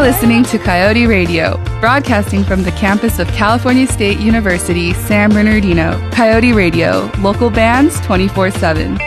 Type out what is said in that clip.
listening to Coyote Radio, broadcasting from the campus of California State University, San Bernardino. Coyote Radio, local bands 24/7.